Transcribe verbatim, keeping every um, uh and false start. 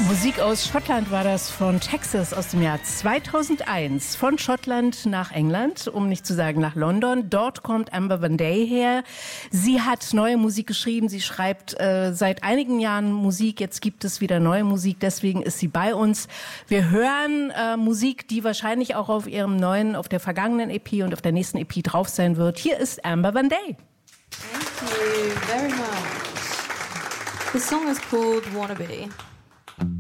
Musik aus Schottland war das, von Texas aus dem Jahr zweitausendeins. Von Schottland nach England, um nicht zu sagen nach London. Dort kommt Amber Van Day her. Sie hat neue Musik geschrieben. Sie schreibt äh, seit einigen Jahren Musik. Jetzt gibt es wieder neue Musik. Deswegen ist sie bei uns. Wir hören äh, Musik, die wahrscheinlich auch auf ihrem neuen, auf der vergangenen E P und auf der nächsten E P drauf sein wird. Hier ist Amber Van Day. Thank you very much. The song is called Wannabe.